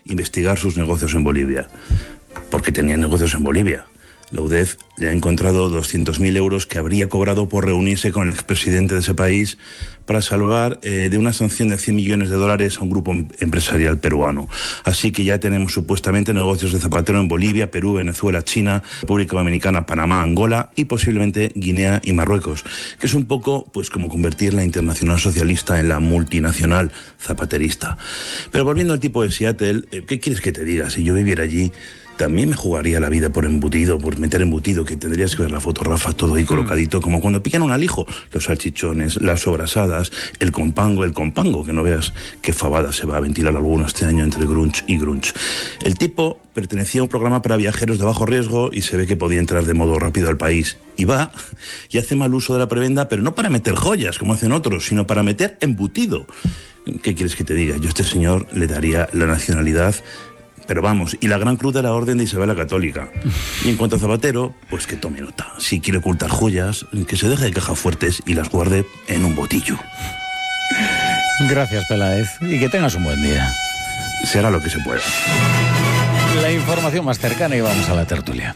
investigar sus negocios en Bolivia, porque tenía negocios en Bolivia. La UDEF le ha encontrado 200.000 euros que habría cobrado por reunirse con el expresidente de ese país para salvar de una sanción de $100 millones a un grupo empresarial peruano. Así que ya tenemos supuestamente negocios de Zapatero en Bolivia, Perú, Venezuela, China, República Dominicana, Panamá, Angola y posiblemente Guinea y Marruecos, que es un poco pues como convertir la Internacional Socialista en la multinacional zapaterista. Pero volviendo al tipo de Seattle, ¿qué quieres que te diga? Si yo viviera allí, también me jugaría la vida por embutido, por meter embutido, que tendrías que ver la foto, Rafa, todo ahí colocadito, como cuando pican un alijo. Los salchichones, las sobrasadas, el compango, que no veas qué fabada se va a ventilar alguno este año entre grunge y grunge. El tipo pertenecía a un programa para viajeros de bajo riesgo y se ve que podía entrar de modo rápido al país. Y va y hace mal uso de la prebenda, pero no para meter joyas, como hacen otros, sino para meter embutido. ¿Qué quieres que te diga? Yo a este señor le daría la nacionalidad, pero vamos, y la gran cruz de la Orden de Isabel la Católica. Y en cuanto a Zapatero, pues que tome nota. Si quiere ocultar joyas, que se deje de cajas fuertes y las guarde en un botillo. Gracias, Peláez. Y que tengas un buen día. Será lo que se pueda. La información más cercana y vamos a la tertulia.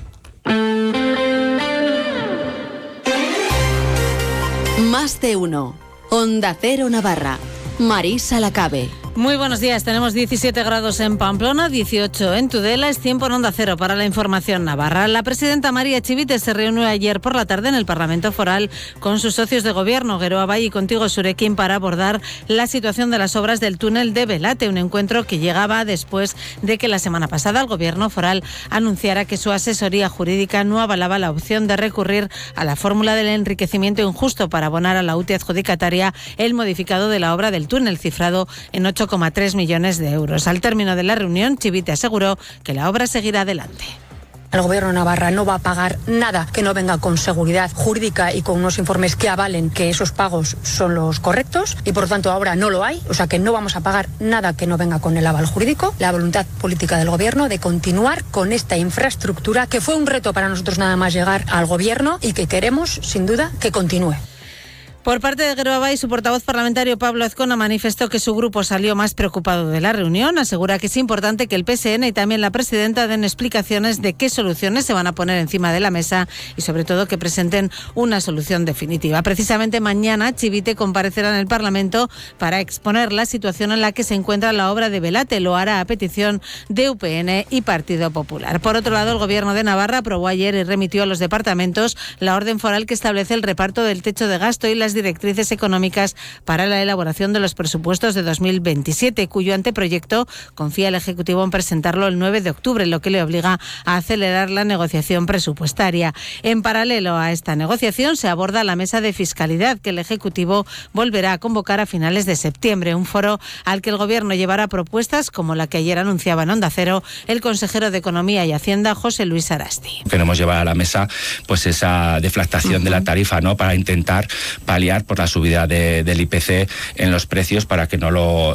Más de uno. Onda Cero Navarra. Marisa Lacabe. Muy buenos días, tenemos 17 grados en Pamplona, 18 en Tudela, es tiempo en Onda Cero para la información navarra. La presidenta María Chivite se reunió ayer por la tarde en el Parlamento Foral con sus socios de gobierno, Geroa Bai y Contigo Surekin, para abordar la situación de las obras del túnel de Belate, un encuentro que llegaba después de que la semana pasada el gobierno foral anunciara que su asesoría jurídica no avalaba la opción de recurrir a la fórmula del enriquecimiento injusto para abonar a la UTI adjudicataria el modificado de la obra del túnel, cifrado en 8,3 millones de euros. Al término de la reunión, Chivite aseguró que la obra seguirá adelante. El Gobierno de Navarra no va a pagar nada que no venga con seguridad jurídica y con unos informes que avalen que esos pagos son los correctos y por lo tanto ahora no lo hay, o sea que no vamos a pagar nada que no venga con el aval jurídico. La voluntad política del Gobierno de continuar con esta infraestructura, que fue un reto para nosotros nada más llegar al Gobierno y que queremos sin duda que continúe. Por parte de Geroa Bai, su portavoz parlamentario Pablo Azcona manifestó que su grupo salió más preocupado de la reunión. Asegura que es importante que el PSN y también la presidenta den explicaciones de qué soluciones se van a poner encima de la mesa y sobre todo que presenten una solución definitiva. Precisamente mañana Chivite comparecerá en el Parlamento para exponer la situación en la que se encuentra la obra de Belate. Lo hará a petición de UPN y Partido Popular. Por otro lado, el Gobierno de Navarra aprobó ayer y remitió a los departamentos la orden foral que establece el reparto del techo de gasto y las directrices económicas para la elaboración de los presupuestos de 2027, cuyo anteproyecto confía el Ejecutivo en presentarlo el 9 de octubre, lo que le obliga a acelerar la negociación presupuestaria. En paralelo a esta negociación se aborda la mesa de fiscalidad que el Ejecutivo volverá a convocar a finales de septiembre, un foro al que el Gobierno llevará propuestas como la que ayer anunciaba en Onda Cero el consejero de Economía y Hacienda, José Luis Arasti. Queremos llevar a la mesa pues esa deflactación de la tarifa, ¿no?, para intentar paliar por la subida del IPC en los precios para que no lo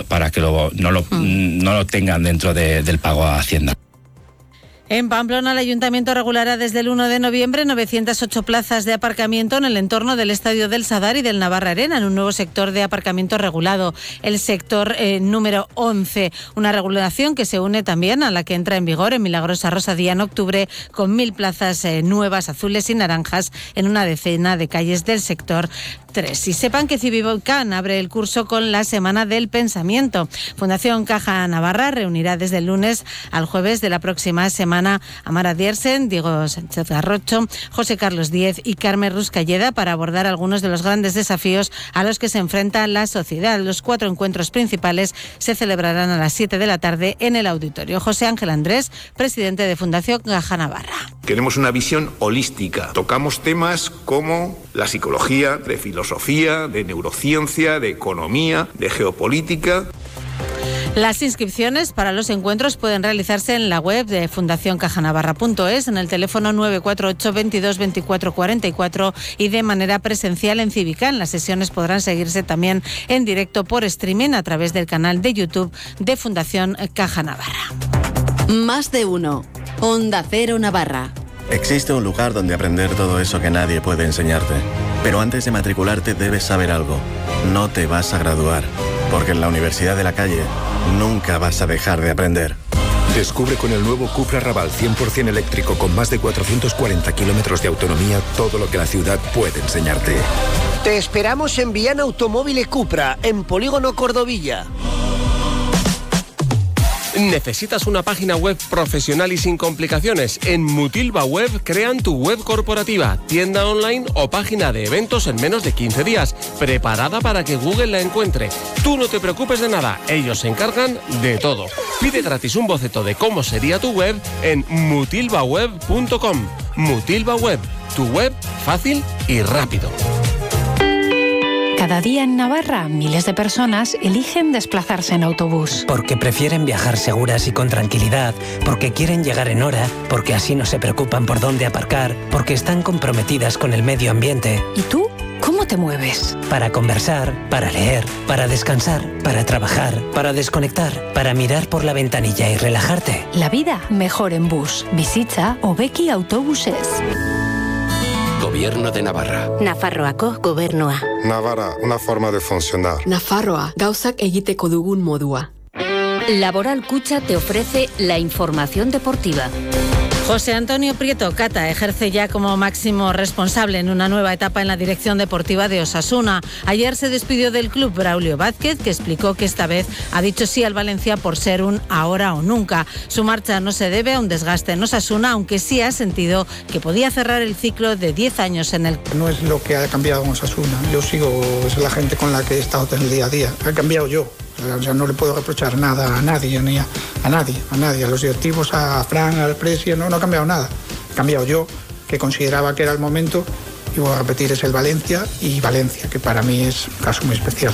tengan dentro del pago a Hacienda. En Pamplona, el Ayuntamiento regulará desde el 1 de noviembre 908 plazas de aparcamiento en el entorno del Estadio del Sadar y del Navarra Arena, en un nuevo sector de aparcamiento regulado, el sector número 11. Una regulación que se une también a la que entra en vigor en Milagrosa Rosadía en octubre, con 1.000 plazas nuevas, azules y naranjas en una decena de calles del sector 3. Y sepan que Civivolcán abre el curso con la Semana del Pensamiento. Fundación Caja Navarra reunirá desde el lunes al jueves de la próxima semana a Mara Diersen, Diego Sánchez Garrocho, José Carlos Díez y Carmen Ruscalleda para abordar algunos de los grandes desafíos a los que se enfrenta la sociedad. Los 4 encuentros principales se celebrarán a las 7 de la tarde en el auditorio. José Ángel Andrés, presidente de Fundación Caja Navarra. Queremos una visión holística. Tocamos temas como la psicología, de filosofía, de neurociencia, de economía, de geopolítica. Las inscripciones para los encuentros pueden realizarse en la web de fundacioncajanavarra.es, en el teléfono 948 22 24 44 y de manera presencial en Civicán. Las sesiones podrán seguirse también en directo por streaming a través del canal de YouTube de Fundación Caja Navarra. Más de uno. Onda Cero Navarra. Existe un lugar donde aprender todo eso que nadie puede enseñarte. Pero antes de matricularte debes saber algo. No te vas a graduar, porque en la Universidad de la Calle nunca vas a dejar de aprender. Descubre con el nuevo Cupra Raval 100% eléctrico con más de 440 kilómetros de autonomía todo lo que la ciudad puede enseñarte. Te esperamos en Viana Automóvil Cupra, en Polígono Cordovilla. ¿Necesitas una página web profesional y sin complicaciones? En Mutilva Web crean tu web corporativa, tienda online o página de eventos en menos de 15 días, preparada para que Google la encuentre. Tú no te preocupes de nada, ellos se encargan de todo. Pide gratis un boceto de cómo sería tu web en mutilvaweb.com. Mutilva Web, tu web fácil y rápido. Cada día en Navarra, miles de personas eligen desplazarse en autobús. Porque prefieren viajar seguras y con tranquilidad, porque quieren llegar en hora, porque así no se preocupan por dónde aparcar, porque están comprometidas con el medio ambiente. ¿Y tú? ¿Cómo te mueves? Para conversar, para leer, para descansar, para trabajar, para desconectar, para mirar por la ventanilla y relajarte. La vida mejor en bus. Visita Obeki Autobuses. Gobierno de Navarra. Nafarroako gobernua. Navarra, una forma de funcionar. Nafarroa, gauzak egiteko dugun modua. Laboral Kutxa te ofrece la información deportiva. José Antonio Prieto Cata ejerce ya como máximo responsable en una nueva etapa en la dirección deportiva de Osasuna. Ayer se despidió del club Braulio Vázquez, que explicó que esta vez ha dicho sí al Valencia por ser un ahora o nunca. Su marcha no se debe a un desgaste en Osasuna, aunque sí ha sentido que podía cerrar el ciclo de 10 años en el... No es lo que ha cambiado en Osasuna. Yo sigo, es la gente con la que he estado en el día a día. Ha cambiado yo. O sea, no le puedo reprochar nada a nadie, ni a nadie, a los directivos, a Fran, al Presio, no ha cambiado nada. He cambiado yo, que consideraba que era el momento, y voy a repetir, es el Valencia, que para mí es un caso muy especial.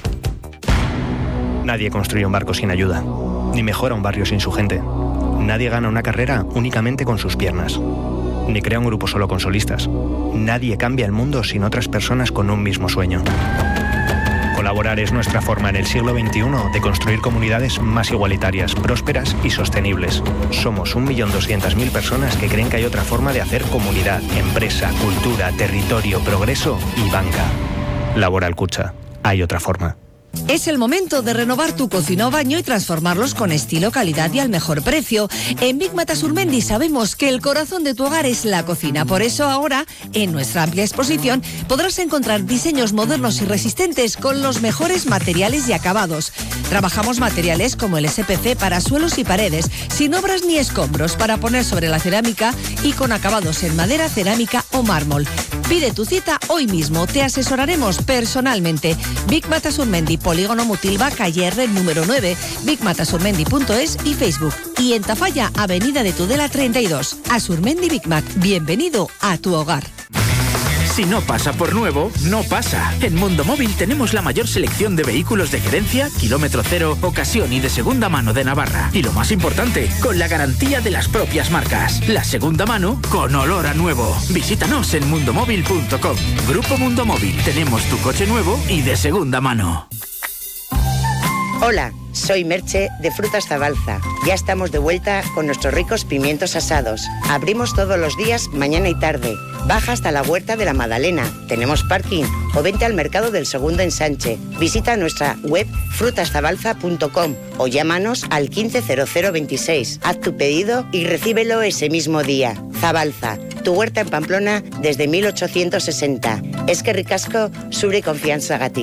Nadie construye un barco sin ayuda, ni mejora un barrio sin su gente. Nadie gana una carrera únicamente con sus piernas, ni crea un grupo solo con solistas. Nadie cambia el mundo sin otras personas con un mismo sueño. Colaborar es nuestra forma en el siglo XXI de construir comunidades más igualitarias, prósperas y sostenibles. Somos 1.200.000 personas que creen que hay otra forma de hacer comunidad, empresa, cultura, territorio, progreso y banca. Laboral Kutxa. Hay otra forma. Es el momento de renovar tu cocina o baño y transformarlos con estilo, calidad y al mejor precio. En Big Mata Surmendi sabemos que el corazón de tu hogar es la cocina. Por eso ahora, en nuestra amplia exposición, podrás encontrar diseños modernos y resistentes con los mejores materiales y acabados. Trabajamos materiales como el SPC para suelos y paredes, sin obras ni escombros, para poner sobre la cerámica y con acabados en madera, cerámica o mármol. Pide tu cita hoy mismo, te asesoraremos personalmente. Big Mata Surmendi, Polígono Mutilva, calle R número 9, bigmatasurmendi.es y Facebook. Y en Tafalla, Avenida de Tudela 32. Asurmendi Big Mac, bienvenido a tu hogar. Si no pasa por nuevo, no pasa. En Mundo Móvil tenemos la mayor selección de vehículos de gerencia, kilómetro cero, ocasión y de segunda mano de Navarra. Y lo más importante, con la garantía de las propias marcas. La segunda mano con olor a nuevo. Visítanos en mundomóvil.com. Grupo Mundo Móvil. Tenemos tu coche nuevo y de segunda mano. Hola, soy Merche de Frutas Zabalza. Ya estamos de vuelta con nuestros ricos pimientos asados. Abrimos todos los días, mañana y tarde. Baja hasta la Huerta de la Madalena. Tenemos parking. O vente al Mercado del Segundo Ensanche. Visita nuestra web frutaszabalza.com o llámanos al 150026. Haz tu pedido y recíbelo ese mismo día. Zabalza, tu huerta en Pamplona desde 1860. Eskerrik asko, zure konfiantzagatik.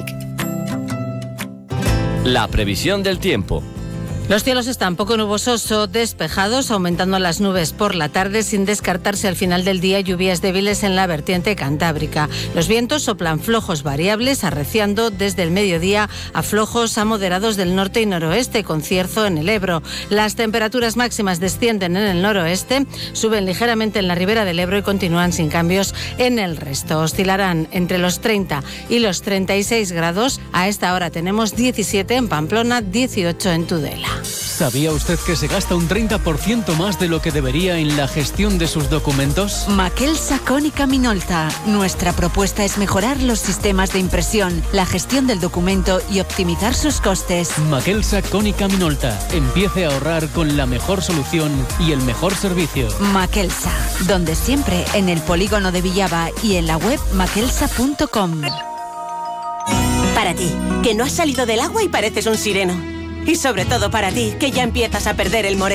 La previsión del tiempo. Los cielos están poco nubosos o despejados, aumentando las nubes por la tarde, sin descartarse al final del día lluvias débiles en la vertiente cantábrica. Los vientos soplan flojos variables, arreciando desde el mediodía a flojos a moderados del norte y noroeste, con cierzo en el Ebro. Las temperaturas máximas descienden en el noroeste, suben ligeramente en la ribera del Ebro y continúan sin cambios en el resto. Oscilarán entre los 30 y los 36 grados. A esta hora tenemos 17 en Pamplona, 18 en Tudela. ¿Sabía usted que se gasta un 30% más de lo que debería en la gestión de sus documentos? Maquelsa Cónica Minolta. Nuestra propuesta es mejorar los sistemas de impresión, la gestión del documento y optimizar sus costes. Maquelsa Cónica Minolta. Empiece a ahorrar con la mejor solución y el mejor servicio. Maquelsa, donde siempre, en el polígono de Villaba y en la web maquelsa.com. Para ti, que no has salido del agua y pareces un sireno. Y sobre todo para ti, que ya empiezas a perder el moreno.